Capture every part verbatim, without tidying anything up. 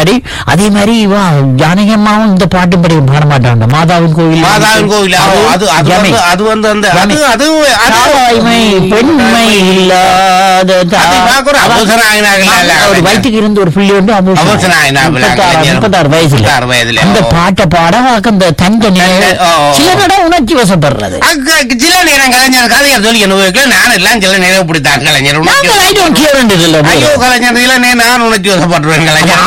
பாடி அதே மாதிரி இவா ஜானகி அம்மாவும் இந்த பாட்டு படி பாட மாட்டாங்க. மாதாவின் கோவில் மாதாவின் கோவில் அது அது வந்து அது வந்து அந்த அது அது தாய்மை பெண்மை இல்லாத ஒரு வயிற்றுக்கு இருந்து ஒரு புள்ளி வந்து முப்பத்தாறு வயசுல அந்த பாட்டை பாட அந்த தங்க சில நடம் உணர்ச்சி வசப்படுறது. சில நேரம் கலைஞர் கதையை சொல்லி அனுபவிக்கல நான் எல்லாம் சில நேரம் பிடித்தான் கலைஞர். ஐயோ கலைஞர் சில நேரம் நான் உணர்ச்சி வசப்படுவேன்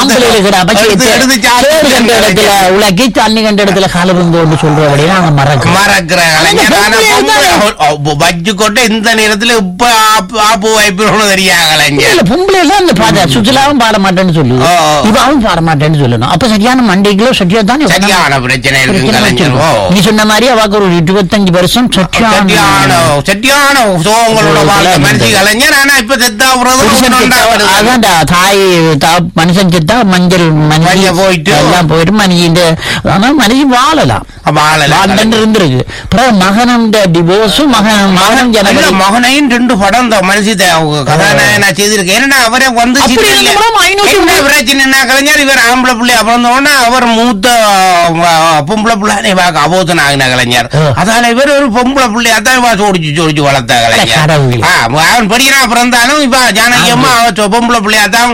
இடத்துல உலகி தண்ணி கண்ட இடத்துல காலபந்து சொல்றபடி நாங்க மறக்க மறக்கிற கலைஞர் வச்சு கொண்டு இந்த நேரத்துல இப்ப ஆப்பு வாய்ப்பு தெரியா கலைஞர். பொம்பளை எல்லாம் இந்த பாட சுற்றுலாவும் பாட மாட்டேன்னு சொல்லு இவாவும் பாட மாட்டேன்னு சொல்லணும். அப்ப சரியான மண்டைக்குள்ள சட்டியா தான் சரியான பிரச்சனை இருக்கு கலைஞர். நீ சொன்ன மாதிரி அவாக்கு ஒரு இருபத்தஞ்சு வருஷம் சட்டியான சட்டியான சோகங்களோட வாழ்க்கை மனுஷி கலைஞர். ஆனா இப்ப செத்தா அதான்டா தாய் மனுஷன் செத்தா மஞ்சள் மஞ்சள் போயிட்டு எல்லாம் போயிட்டு மனுஷன் ஆனா மனுஷன் வாழலாம் வாழலாம் இருந்திருக்கு. மகனும் டிவோர்ஸும் மகன் மகன் ஜனவரி மகனையும் ரெண்டு படம் இந்த மனுஷி கதாநாயகனா செய்திருக்கு. ஏன்னா அவரை வந்து பிரச்சனை கலைஞர் இவர் ஆம்பளை பிள்ளை அப்புறம் அவர் மூத்த பொம்பளை பிள்ளை பார்க்க அபோதன ஆகின கலைஞர். அதால இவர் ஒரு பொம்பளை பிள்ளை அதான் சோடிச்சு சோடிச்சு வளர்த்த கலைஞர். அவன் படிக்கிறான் பிறந்தாலும் இப்ப ஜானகி அம்மா பொம்பளை பிள்ளையா தான்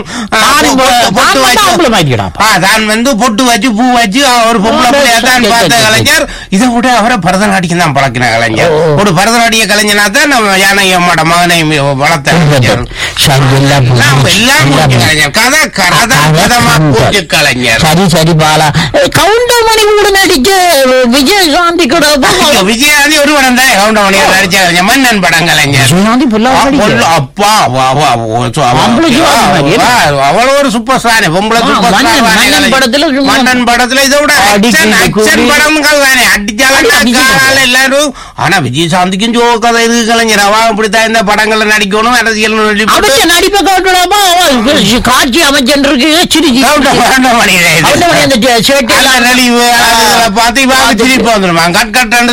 தான் வந்து பொட்டு வச்சு பூ வச்சு ஒரு பொம்பளை பிள்ளையா தான் பார்த்த கலைஞர். இதை விட அவரை பரதநாட்டியம் தான் பழக்கின கலைஞர். ஒரு பரதநாட்டிய கலைஞனா தான் நம்ம ஜானகி அம்மாட மகனை வளர்த்த கலைஞர். கதை கதமா போச்சு கலைஞர். சரி சரி பாலா கவுண்டமணி கூட நடிக்க விஜயகாந்தி கூட விஜயகாந்தி ஒரு படம் தான் கவுண்டமணி நடிச்ச கலைஞர் மன்னன் படம் கலைஞர். அப்பா அவ்வளவு ஒரு சூப்பர் ஸ்டார் பொம்பளை சூப்பர் ஸ்டார் படத்துல மன்னன் படத்துல இதை விட படங்கள் தானே அடிச்சாலும் எல்லாரும். ஆனா விஜயசாந்திக்கும் ஜோ கதை இருக்கு கலைஞர். அவ இப்படித்தான் இந்த படங்கள்ல நடிக்கணும் அரசியல் நடிப்பை காட்சி அமைச்சர் இருக்கு திருப்பி வந்துருவாங்க கட் கட்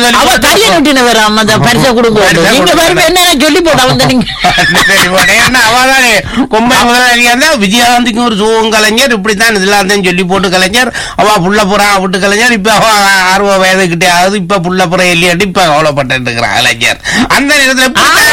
சொல்லி போட்டாங்க. அவதானே கொம்பை முதலாளியா விஜயகாந்திக்கும் ஒரு சோகம் கலைஞர் இப்படித்தான் இதெல்லாம் சொல்லி போட்டு கலைஞர். அவ புள்ள புறா விட்டு கலைஞர். இப்ப அவ அறுபது வயது கிட்டே ஆகுது. இப்ப புள்ள புற இல்லையாட்டு இப்ப கவலைப்பட்டு இருக்கிற கலைஞர். அந்த நேரத்துல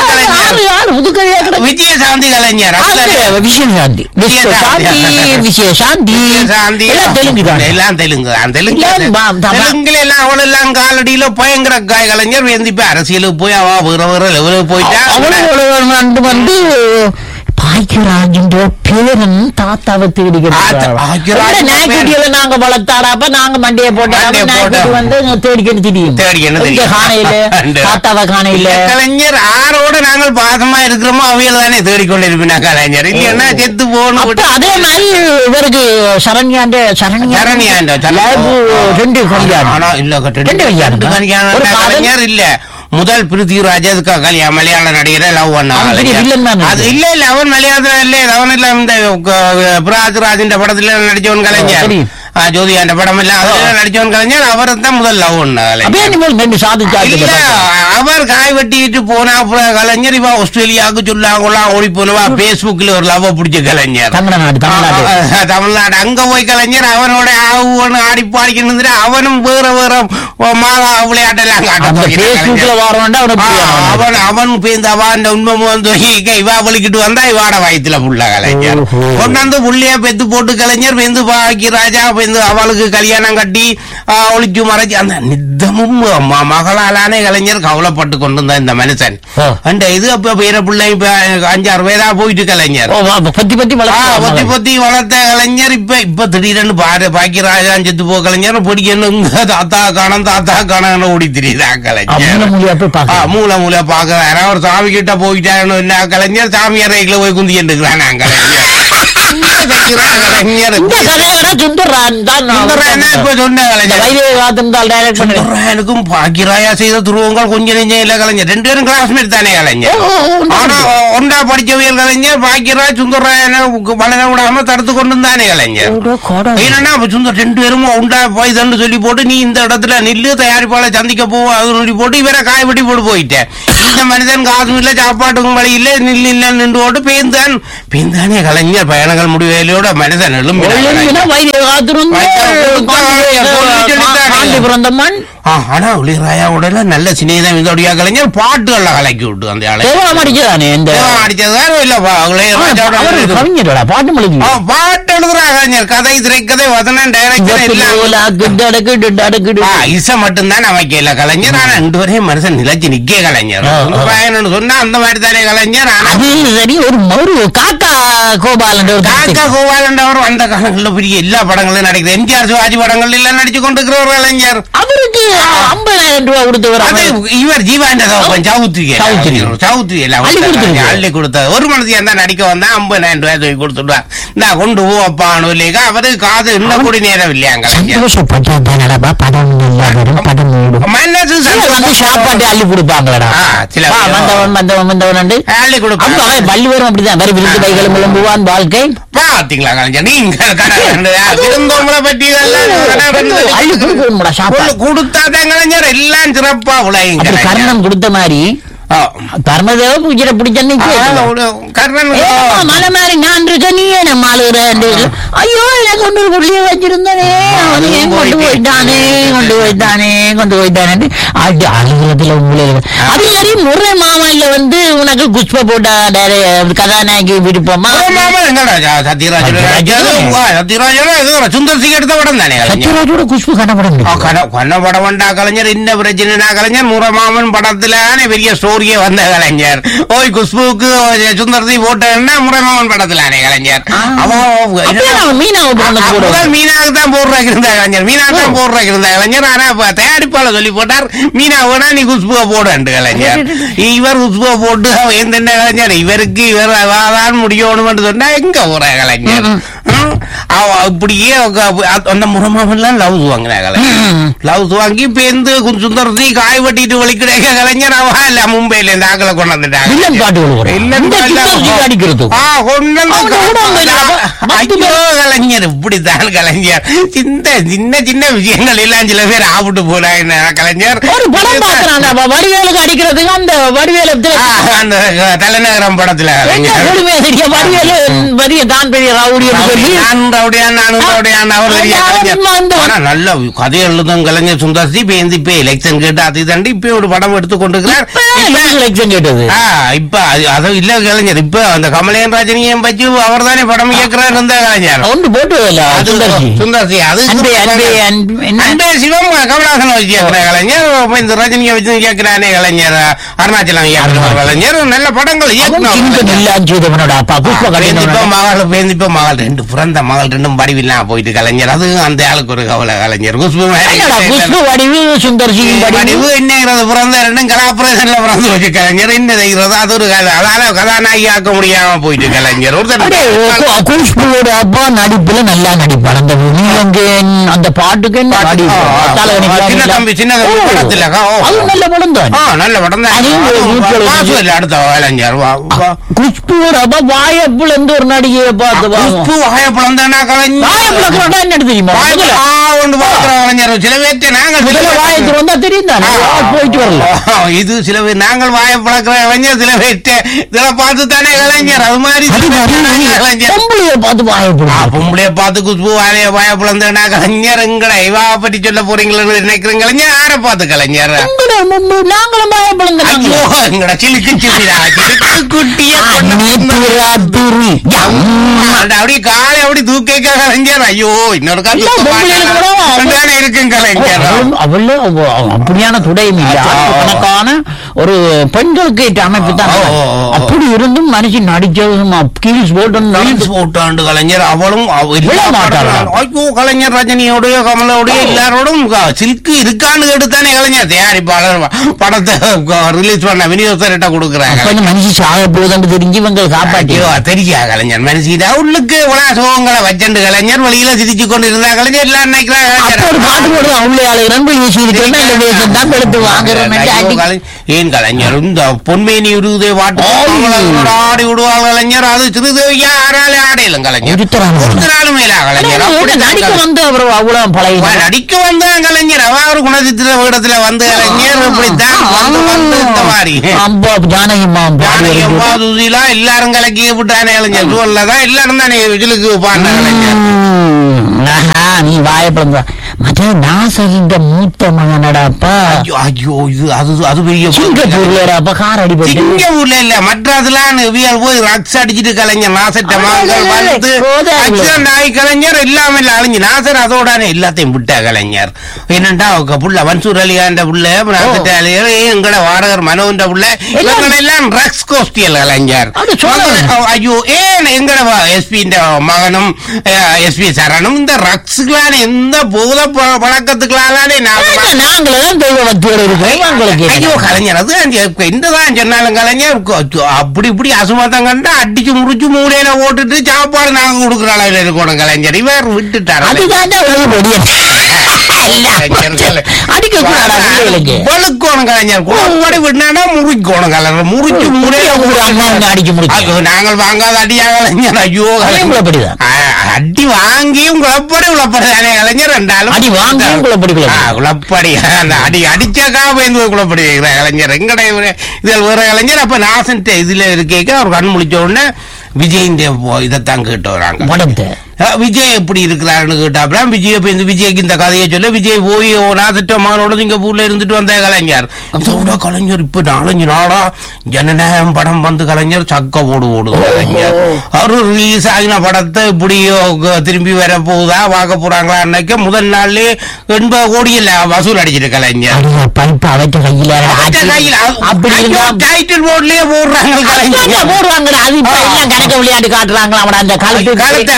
விஜயசாந்தி கலைஞர் விஜயசாந்தி விஜயசாந்தி எல்லாம் தெலுங்கு தான் தெலுங்கு தெலுங்குல எல்லாம் அவள் எல்லாம் காலடியில பயங்கர காய் கலைஞர். இப்ப அரசியலுக்கு போய் அவ வேற வேற லெவலுக்கு போயிட்டா வந்து பாக்கியராஜன் பேரன் தாத்தாவை தேடிக்கிட்டு நாங்க வளர்த்தாடாப்ப நாங்க மண்டையை போட்டு வந்து தேடிக்கிட்டு திடீர்னு காணையில தாத்தாவை காணையில கலைஞர் ஆரோட நாங்கள் பாசமா இருக்கிறோமோ அவையில தானே தேடிக்கொண்டு இருப்பினா கலைஞர். இல்லைன்னா செத்து போகணும். அதே மாதிரி இவருக்கு சரண்யாண்ட சரண்யாண்ட ரெண்டு கலைஞர் இல்ல முதல் பிருத்திவிராஜ் கல்யாணம் மலையாள நடிகரை லவ் பண்ண அது இல்ல இல்ல அவன் மலையாளத்துல இல்ல அவன் இல்ல இந்த பிராஜ்ராஜின் படத்துல நடிச்சவன் கலைஞர். ஜோதி அந்த படம் எல்லாம் அதுல நடிச்சவன் கலைஞர். அவர் தான் முதல் லவ் அவர் காய் வெட்டிட்டு போனா கலைஞர். இவ ஆஸ்திரேலியாவுக்கு சொல்லாங்களா ஓடி போனவா பேஸ்புக்ல ஒரு லவ் பிடிச்ச கலைஞர் தமிழ்நாடு அங்க போய் கலைஞர் அவனோட ஆவுன்னு ஆடி பாடிக்கிட்டு அவனும் வேற வேற மாதா விளையாட்டெல்லாம் காட்ட அவன் அவன் பேருந்து அவன் உண்மை வந்து இவா வலிக்கிட்டு வந்தா இவாட வயத்துல புள்ள கலைஞர் கொண்டாந்து புள்ளைய பெத்து போட்டு கலைஞர் பேந்து பாக்கி ராஜா பேந்து அவளுக்கு கல்யாணம் கட்டி ஒளிச்சு மறைச்சு அந்த நித்தமும் மகளாலானே கலைஞர் கவலைப்பட்டு கொண்டு இருந்தா இந்த மனுஷன். அந்த இது அப்ப பேர பிள்ளை இப்ப அஞ்சாறு பேரா போயிட்டு கலைஞர் பத்தி பத்தி பத்தி பத்தி வளர்த்த கலைஞர். இப்ப இப்ப திடீர்னு பாரு பாக்கி ராஜா செத்து போ கலைஞர் பிடிக்கணும் தாத்தா காணும் தாத்தா காணும் ஓடி திரியுதா கலைஞர். மூல மூல பாக்குறாரு. ஒரு சாமி கிட்ட போயிட்டாரு என்ன கலைஞர் சாமியார் ரைட்ல போய் குந்தி இருக்கிறான் பாக்கிராயா செய்த துருவங்கள் கொஞ்சம் நெஞ்சம் இல்ல கலைஞர். ரெண்டு பேரும் கிளாஸ்மேட் தானே கலைஞர். ஆனா ஒன்றா படிச்சவியல் கலைஞர் பாக்கியராஜ் சுந்தரராயனை வளர விடாம தடுத்து கொண்டு தானே கலைஞர். என்னன்னா சுந்தர் ரெண்டு பேரும் உண்டா போய் சொல்லி போட்டு நீ இந்த இடத்துல நில்லு தயாரிப்பாளர் சந்திக்க போவோம் அது சொல்லி போட்டு இவரை காய வெட்டி போட்டு போயிட்டேன். இந்த மனிதன் காசும் இல்ல சாப்பாட்டுக்கும் வழி இல்ல நில் இல்ல நின்று போட்டு பேந்தான் பேந்தானே கலைஞர் பயணங்கள் முடிவையிலோட மனிதன் எழும்பி ஆனா உளிராயா உடல நல்ல சிநேகம் இதோடைய கலைஞர் பாட்டுகள்ல கலக்கி விட்டு அந்த பாட்டு எழுதுறா கலைஞர் கதை திரைக்கதை வதனம் டைரக்டர் இசை மட்டும்தான் அமைக்கல கலைஞர் ஆனா ரெண்டு வரையும் மனுஷன் நிலைச்சு நிக்க கலைஞர் சொன்னா அந்த மாதிரி தானே கலைஞர் ஒரு காக்கா கோபாலன் காக்கா கோபாலன் அவர் அந்த காலங்களில் பெரிய எல்லா படங்களும் நடிக்கிறது எம்ஜிஆர் சிவாஜி படங்கள் எல்லாம் நடிச்சு கொண்டிருக்கிற ஒரு கலைஞர் அவருக்கு ஐம்பதாயிரம் ரூபாய் கொடுத்து இவர் ஜீவாண்ட சவுத்ரி சவுத்ரி எல்லாம் அள்ளி கொடுத்தாரு ஒரு மனசு இருந்தா நடிக்க வந்தா ஐம்பதாயிரம் ரூபாய் தூக்கி கொடுத்துடுவார் நான் கொண்டு போ அப்பானு இல்லையா அவரு காது இன்னும் கூட நேரம் இல்லையாங்க சாப்பாட்டு அள்ளி கொடுப்பாங்களா அள்ளி கொடுப்பாங்க பள்ளி வரும் அப்படிதான் வரி விருந்து கைகளும் விளம்புவான் வாழ்க்கை பாத்தீங்களா நீங்க விருந்தோம்பலை பற்றி கொடுத்தாதான் கலைஞர் எல்லாம் சிறப்பா உலக கர்ணம் கொடுத்த மாதிரி கர்மதேவ பூஜை பிடிச்சன்னு மலை மாதிரி நான் இருக்க நீ நம்ம ஆளுகிறேன் ஐயோ எனக்கு கொண்டு புள்ளிய வச்சிருந்தானே அவன் ஏன் கொண்டு போயிட்டானே கொண்டு போயிட்டானே கொண்டு போயிட்டானே அது அலுவலகத்துல உங்களுக்கு அதே மாதிரி முறை மாமாயில வந்து உனக்கு குஷ்ப போட்டா கதாநாயகி விருப்பமா சுந்தர்சிங் எடுத்த படம் தானே சத்யராஜோட குஷ்பு கண்ணப்படம் கண்ணப்படம் வந்தா கலைஞர் என்ன பிரச்சனை கலைஞர் முறை மாமன் படத்துல பெரிய ஸ்டோரி வந்த கலைஞர் ஓய் குஷ்புக்கு சுந்தர்சி போட்டா முறைமாமன் படத்திலானே கலைஞர் மீனாவுக்கு தான் போடுறாங்க இருந்த கலைஞர் மீனாவுக்கு தான் போடுறாங்க இருந்த கலைஞர் ஆனா தயாரிப்பாளர் சொல்லி போட்டார் மீனா வேணா நீ குஷ்புவை போடு கலைஞர் இவர் குஷ்புவை போட்டு எந்த கலைஞர் இவருக்கு இவர் தான் முடியணும் சொன்னா எங்க போற கலைஞர் இப்படியே அந்த முறைமாமன் லவ்ஸ் வாங்கினாங்க லவ்ஸ் வாங்கி பேருந்து சுந்தர்சி காய் வெட்டிட்டு வலிக்கிடைக்க கலைஞர் அவ இல்ல மும்பைல இருந்து ஆக்களை கொண்டு வந்துட்டாங்க கலைஞர் இப்படித்தான் கலைஞர் சின்ன சின்ன சின்ன விஷயங்கள் எல்லாம் சில பேர் ஆப்பிட்டு போறாங்க கலைஞர் வடிவேலுக்கு அடிக்கிறதுக்கு அந்த வடிவேலு அந்த தலைநகரம் படத்துல நல்ல கதை எழுதும் கலைஞர் சுந்தர்சி பேந்து இப்ப எலெக்ஷன் கேட்டு அது தாண்டி இப்ப ஒரு படம் எடுத்து கொண்டிருக்கிறார் இப்ப அது இல்ல கலைஞர் இப்ப அந்த கமலேன் ராஜனியம் வச்சு அவர் தானே படம் இயக்குறாரு இருந்த கலைஞர் ஒன்று போட்டு சுந்தர்சி அது சிவம் கமலஹாசன் வச்சு இயக்குற கலைஞர் இந்த ரஜினியை வச்சு இயக்குறானே கலைஞர் அருணாச்சலம் இயக்குற கலைஞர் நல்ல படங்கள் மகள் பேருந்து இப்ப மகள் ரெண்டு பிறந்த மகள் ரெண்டும் வடிவில்லாம் போயிட்டு கலைஞர் அது அந்த ஆளுக்கு ஒரு கவலை கலைஞர் குஷ்பு வடிவு சுந்தர்சி வடிவு என்னங்கிறது பிறந்த ரெண்டும் கலாபரேஷன்ல பிறந்து வச்சு கலைஞர் என்ன செய்கிறது அது ஒரு அதால கதாநாயகி ஆக்க முடியாம போயிட்டு கலைஞர் குஷ்புவோட அப்பா நடிப்புல நல்லா நடிப்பார் அந்த அந்த பாட்டுக்கு சின்ன தம்பி சின்ன படத்துல நல்ல படம் தான் நல்ல படம் தான் அடுத்த கலைஞர் குஷ்புவோட அப்பா வாயப்புல ஒரு நடிகையை பார்த்து குஷ்பு வாயப்புலம் தானா கலைஞர் என்ன தெரியுமா சில பேர்த்த நாங்கள் வாயத்துல வந்தா தெரியும் போயிட்டு வரல இது சில பேர் நாங்கள் வாய பழக்கிற கலைஞர் சில பேர்த்த இதுல பார்த்து தானே கலைஞர் அது மாதிரி பொம்பளைய பார்த்து வாயப்படும் பொம்பளைய பார்த்து குஷ்பு வாய வாயப்புலந்தா கலைஞர் எங்கட இவா பற்றி சொல்ல போறீங்களா நினைக்கிறேன் கலைஞர் யாரை பார்த்து கலைஞர் நாங்களும் வாயப்பழங்க எங்கட சிலுக்கு சிலுடா சிலுக்கு குட்டிய அப்படி காலை அப்படி தூக்க கலைஞர் ஐயோ இன்னொரு காலம் இருக்கும் கலைஞர் அப்படியான துடையும் கணக்கான ஒரு பெண்களுக்கு ஏற்ற அமைப்பு தான் அப்படி இருந்தும் மனுஷன் நடிச்சது போட்டாண்டு கலைஞர் அவளும் ஐயோ கலைஞர் ரஜினியோடைய கமலோடைய எல்லாரோடும் சில்கு இருக்கான்னு கேட்டுத்தானே கலைஞர் தயாரிப்பாளர் படத்தை ரிலீஸ் பண்ண விநியோகர்கிட்ட கொடுக்குறாங்க மனுஷன் சாக போகுதுன்னு தெரிஞ்சு இவங்க காப்பாற்றியோ தெரியா கலைஞர் மனுஷன் உள்ளுக்கு உலா சோகங்களை வச்சண்டு கலைஞர் வழியில சிரிச்சு கொண்டு இருந்தா கலைஞர் எல்லாம் ஏன் கலைஞர் இந்த பொன்மேனி உருதை வாட்டு ஆடி விடுவாங்க கலைஞர் அது சிறுதேவியா ஆறாலே ஆடையிலும் கலைஞர் மேல கலைஞர் வந்து அவர் அவ்வளவு பழைய நடிக்க வந்த கலைஞர் அவ ஒரு குணச்சித்திர வீடத்துல வந்து கலைஞர் இப்படித்தான் வந்து இந்த மாதிரி ஜானகி அம்மா சுசீலா எல்லாரும் கலக்கி விட்டானே கலைஞர் சூழல்லதான் எல்லாரும் தானே விஜலுக்கு பாண்ட கலைஞர். நீ வாயப்பட மற்ற நாசகின்ற மூத்த மகனடாப்பா. ஐயோ இது அது அது பெரிய சிங்கப்பூர்லப்பா கார் அடிப்பட்டு சிங்கப்பூர்ல இல்ல மற்றதுலாம் போய் ரக்ஸ் அடிச்சுட்டு கலைஞர் நாசட்ட மகன்கள் வந்து ஆக்சிடென்ட் ஆகி கலைஞர் எல்லாமே அழிஞ்சு நாசர் அதோடானே எல்லாத்தையும் விட்டா கலைஞர். என்னண்டா புள்ள மன்சூர் அலிகாண்ட புள்ள எங்கட வாடகர் மனோன்ற புள்ள இவங்க எல்லாம் ரக்ஸ் கோஷ்டியல் கலைஞர். ஐயோ ஏன் எங்கட எஸ்பி மகனும் எஸ்பி சரணும் இந்த ரக்ஸ்களான எந்த போத பழக்கத்துக்களாலே ஐயோ கலைஞர் அது என்னதான் சொன்னாலும் கலைஞர் அப்படி இப்படி அசுமத்தம் கண்டா அடிச்சு முடிச்சு மூலையில ஓட்டுட்டு சாப்பாடு நாங்க கொடுக்குற அளவில் இருக்கணும் கலைஞர். இவர் விட்டுட்டாரு வலுக்கோணும் கலைஞர் கோடி விட்டானா முறிக்கோணும் கலைஞர் முறிச்சு மூலையில நாங்கள் வாங்காத அடியா கலைஞர். ஐயோ அடி வாங்கியும் குழப்படி குழப்படி கலைஞர் ரெண்டாலும் அடி வாங்கியும் குழப்படி குழப்படி அந்த அடி அடிச்சாக்கா பயந்து குழப்படி கலைஞர் எங்கட இதில் வேற கலைஞர். அப்ப நாசன் இதுல இருக்கேக்க அவர் கண் முடிச்ச உடனே விஜயின் இதைத்தான் கேட்டு வராங்க. விஜய் எப்படி இருக்கிறாருன்னு கேட்டாப்ல விஜய் இந்த விஜய்க்கு இந்த கதையை சொல்ல விஜய் போய் நாசட்டமானோட சிங்கப்பூர்ல இருந்துட்டு வந்த கலைஞர். இதோட கலைஞர் இப்ப நாலஞ்சு நாளா ஜனநாயகம் படம் வந்து கலைஞர் சக்க போடு ஓடுது கலைஞர். அவரு ரிலீஸ் ஆகின படத்தை இப்படியோ திரும்பி வர போகுதா பார்க்க போறாங்களா அன்னைக்கு முதல் நாள்லயே எண்பது கோடி இல்ல வசூல் அடிச்சிட்டு கலைஞர். டைட்டில் போர்ட்லயே போடுறாங்க கலைஞர் போடுறாங்க கணக்கு விளையாட்டு காட்டுறாங்களா அந்த காலத்து.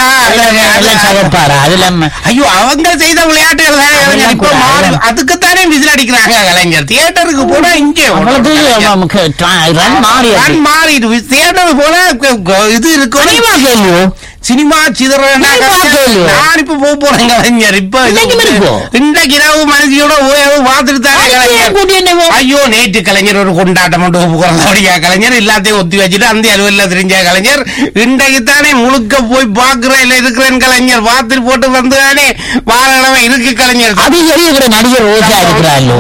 ஐயோ அவங்க செய்த விளையாட்டுகள் அதுக்குத்தானே விசில் அடிக்கிறாங்க கலைஞர். தியேட்டருக்கு போனா இங்கே மாறிடு தியேட்டருக்கு போனா இது இருக்கு சினிமா சிதற நான் இப்ப போக போறேன் கலைஞர். இப்ப இன்றைக்கு இரவு மனசியோட பார்த்துட்டு தானே கலைஞர். ஐயோ நேற்று கலைஞர் ஒரு கொண்டாட்டம் போறதோடைய கலைஞர் எல்லாத்தையும் ஒத்தி வச்சுட்டு அந்த அலுவலில் தெரிஞ்ச கலைஞர் இன்றைக்கு தானே முழுக்க போய் பாக்குறேன் இருக்கிறேன் கலைஞர். பார்த்துட்டு போட்டு வந்து தானே வாரக்கிழமை இருக்கு கலைஞர். அது நடிகர் ரோஜா இருக்கிறாரோ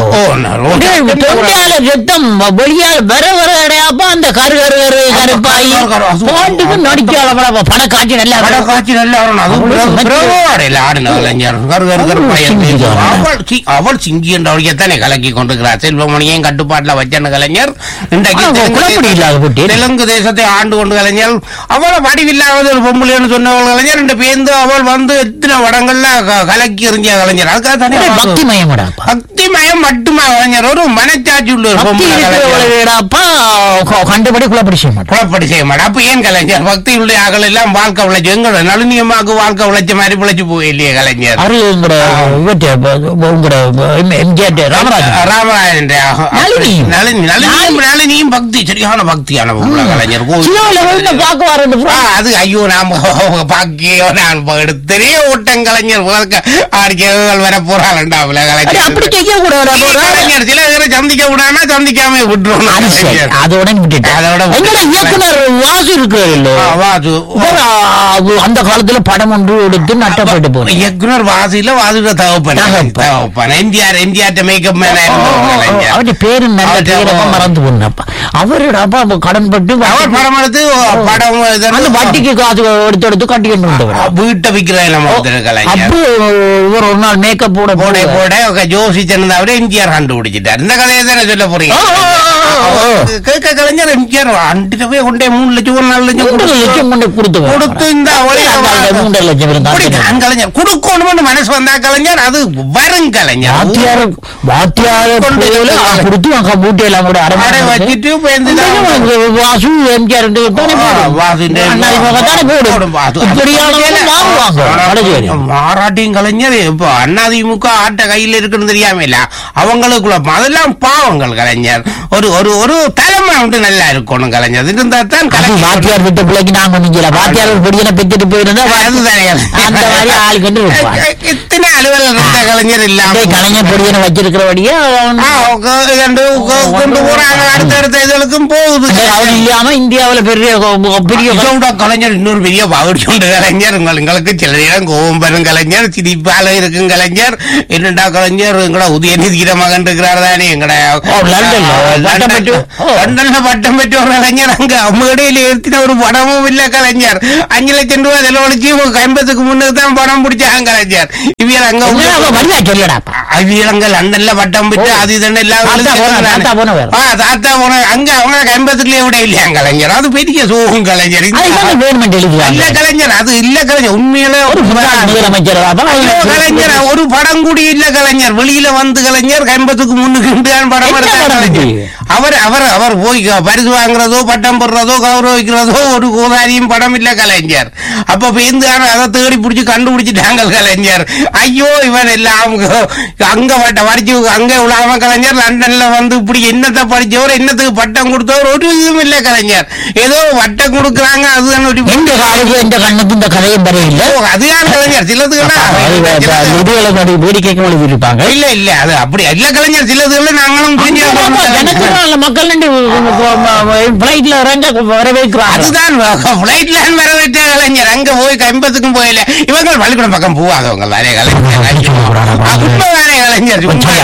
ரத்தம் வெளியால் வர வர அடையாப்பா அந்த கரு கரு கரு கருப்பாய் பாட்டுக்கு நடிக்காத பட காட்சி நல்லா காட்சி நல்லா அவள் சிங்கி என்ற அவளையத்தானே கலக்கி கொண்டிருக்கிறார். செல்வமணியையும் கட்டுப்பாட்டுல வச்ச கலைஞர் தெலுங்கு தேசத்தை ஆண்டு கொண்டு கலைஞர். அவளை வடிவில்லாத ஒரு பொம்பளைன்னு சொன்னவள் கலைஞர் ரெண்டு பேருந்து அவள் வந்து எத்தனை வடங்கள்ல கலக்கி எறிஞ்ச கலைஞர். அதுக்காக தானே பக்திமயம் பக்திமயம் மட்டுமா கலைஞர் ஒரு மனச்சாட்சி உள்ள ஒரு பொம்பளை கண்டுபடி குழப்படி செய்ய மாட்டேன் குழப்படி செய்ய மாட்டேன். அப்ப ஏன் கலைஞர் பக்தி உள்ள ஆகல எல்லாம் வாழ்க்கை உழைச்சு எங்களோட நளினியமாக்கு வாழ்க்கை உழைச்ச மாதிரி பிழைச்சு போயில்லையே கலைஞர். ராமராஜன் நளினியும் பக்தி சரியான பக்தியான கலைஞர். அது ஐயோ நாம பாக்கியோ நான் எடுத்தே ஓட்டம் கலைஞர் ஆடிக்கைகள் வர போறாங்கண்டாவில கலைஞர். சில பேரை சந்திக்க விடாம சந்திக்காம விட்டுருவோம். அதோட இயக்குனர் வாசு இருக்கிறது வாசு அந்த காலத்துல படம் ஒன்று எடுத்து நட்டப்பட்டு போறேன். இயக்குனர் வாசில வாசுட தகப்பன் எம்ஜிஆர் எம்ஜிஆர் மேக்கப் மேன் அவருடைய பேரு நல்ல மறந்து போனப்பா. அவரோட அப்பா கடன் பட்டு அவர் படம் எடுத்து படம் வட்டிக்கு காசு எடுத்து எடுத்து கட்டி கொண்டு வீட்டை விற்கிறேன். அப்போ இவர் ஒரு நாள் மேக்கப் போட போட போட ஜோசி சின்னதாவிட எம்ஜிஆர் கண்டுபிடிச்சிட்டார். இந்த கதையை தானே சொல்ல போறீங்க கேட்க கலைஞர். எம்ஜிஆர் அன்றைய போய் கொண்டே மூணு லட்சம் ஒரு நாலு லட்சம் கொண்டு கொடுத்து கொடுத்து இந்த மூன்றரை லட்சம் கலைஞர் கொடுக்கணும்னு மனசு வந்தா கலைஞர் அது வரும் கலைஞர். கொடுத்து மூட்டையெல்லாம் கூட அடை வச்சுட்டு வாசு எம்ஜிஆர் மாறாட்டியும் கலைஞர் இப்ப அதிமுக ஆட்ட கையில் இருக்குன்னு தெரியாமல அவங்களுக்குள்ள அதெல்லாம் பாவங்கள் கலைஞர். ஒரு ஒரு ஒரு தலைமை வந்து நல்லா இருக்கணும் கலைஞர். இருந்தா தான் வாத்தியார் விட்ட பிள்ளைக்கு நாங்க வாத்தியார் பெற்றுட்டு போயிருந்தா எத்தனை அலுவலர் இருந்த கலைஞர் இல்லாம கலைஞர் பொடியனை வச்சிருக்கிறபடியே கொண்டு போறாங்க. அடுத்தடுத்த இதுகளுக்கும் போகுது. இல்லாம இந்தியாவில பெரிய பெரிய கலைஞர் இன்னொரு பெரிய பவர் கொண்ட கலைஞர். உங்களுக்கு சில நேரம் கோபம் பெறும் கலைஞர், சிரிப்பால இருக்கும் கலைஞர். என்னடா கலைஞர் எங்கட உதயநிதிக்கிற மகன் இருக்கிறார் தானே, எங்கட லண்டன்ல பட்டம் பெற்ற ஒரு கலைஞர். அங்க அம்மடையில ஏற்றின ஒரு படமும் இல்ல கலைஞர். அஞ்சு லட்சம் ரூபாய் செலவழிச்சு ஐம்பதுக்கு முன்னுக்கு தான் படம் பிடிச்சாங்க கலைஞர். இவியல் அங்க இவியல் அங்க லண்டன்ல பட்டம் பெற்று அது இதெல்லாம் தாத்தா போன அங்க அவங்க ஐம்பதுக்குள்ளே விட இல்லையா கலைஞர். அது பெரிய சோகம் கலைஞர். இல்ல கலைஞர் அது இல்ல கலைஞர் உண்மையில முதலமைச்சர் கலைஞர் ஒரு படம் கூடி இல்ல கலைஞர். வெளியில வந்து கலைஞர் ஐம்பதுக்கு முன்னுக்கு படம் எடுத்தாங்க. அவர் அவர் அவர் போய் பரிசு வாங்குறதோ பட்டம் போடுறதோ கௌரவிக்கிறதோ ஒரு கோதாரியும் படம் இல்ல கலைஞர். அப்ப பேருந்து அதை தேடி பிடிச்சி கண்டுபிடிச்சிட்டாங்க கலைஞர். ஐயோ இவன் எல்லாம் அங்க பட்ட படிச்சு அங்க உலாம கலைஞர் லண்டன்ல வந்து இப்படி என்னத்தை படிச்சவர் என்னத்துக்கு பட்டம் கொடுத்தவர் ஒரு இதுவும் இல்ல கலைஞர். ஏதோ வட்டம் கொடுக்குறாங்க அதுதான் ஒரு இந்த கண்ணுக்கு இந்த கதையும் வரையில்ல. அதுதான் கலைஞர். சிலதுகளா இருப்பாங்க இல்ல இல்ல அது அப்படி இல்ல கலைஞர். சிலதுகளை நாங்களும் மக்கள் அதுதான் பிளைட்ல வரவேற்ற கலைஞர். அங்க போய் ஐம்பதுக்கும் போயில இவங்க பள்ளிக்கூடம் பக்கம் போவாதவங்க தானே கலைஞர். உண்மைதானே கலைஞர்.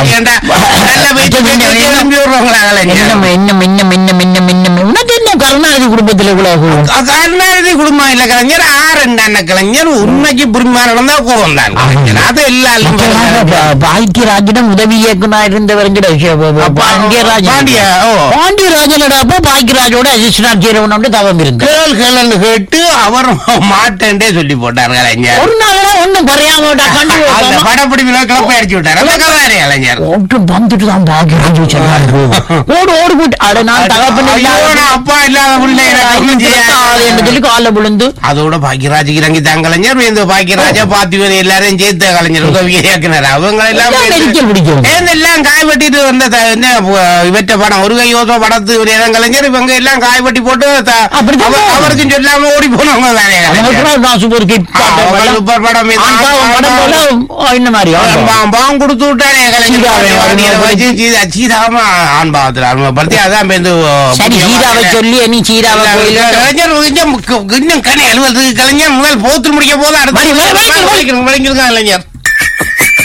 கருணாநிதி குடும்பத்தில் கருணாநிதி குடும்பம் இல்ல கலைஞர். ஆறு கலைஞர் உண்மைக்கு புரிமா நடந்தா கோபம் தான் கலைஞர். அது எல்லாரும் பாக்கியராஜிடம் உதவி இயக்குனர் இருந்தவர் பாண்டியராஜனோட பாக்கியராஜோட அசிஸ்டன்ட் செய்யறவனோட தவம் இருந்து கேள் கேள்னு கேட்டு அவர் மாட்டேன்டே சொல்லி போட்டார் கலைஞர். ஒரு நாள் ஒன்னும் குறையாம படப்பிடிப்புல கிளப்பை அடிச்சு விட்டார் கலைஞர். வந்துட்டு தான் பாக்கியராஜ் ஓடு ஓடு போட்டு அட நான் தகப்பன் அப்பா இல்லாத சொல்லி கால விழுந்து அதோட பாக்கியராஜுக்கு இறங்கி தான் கலைஞர். இந்த பாக்கியராஜா பாத்திவன் எல்லாரும் சேர்த்த கலைஞர் உதவி இயக்குனர். அவங்க எல்லாம் எல்லாம் காய் வெட்டிட்டு வந்த இவற்ற படம் ஒரு கையோசோ படத்து கலைஞர். இவங்க எல்லாம் காய் வெட்டி போட்டு அவருக்கும் சொல்லாம ஓடி போனவங்க தானே. சூப்பர் படம் பாவம் கொடுத்து விட்டானே கலைஞர். சீதாமா ஆண் பாவத்தில் அறிமுகப்படுத்தி அதான் சொல்லி நீ சீராவை கலைஞர் இன்னும் கலை அலுவலகத்துக்கு கலைஞர் முதல் போத்து முடிக்க போது அடுத்த கலைஞர்